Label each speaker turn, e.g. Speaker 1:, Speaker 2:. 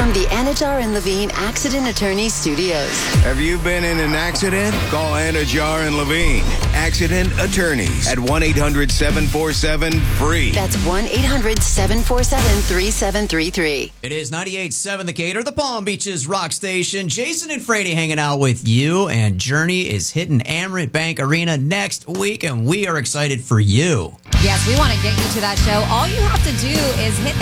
Speaker 1: From the Anajar and Levine Accident Attorney Studios.
Speaker 2: Have you been in an accident? Call Anajar and Levine, Accident Attorneys, at 1-800-747-FREE.
Speaker 1: That's 1-800-747-3733.
Speaker 3: It is 98.7 The Gator, the Palm Beaches rock station. Jason and Frady hanging out with you, and Journey is hitting Amerant Bank Arena next week, and we are excited for you.
Speaker 4: Yes, we want to get you to that show. All you have to do is hit that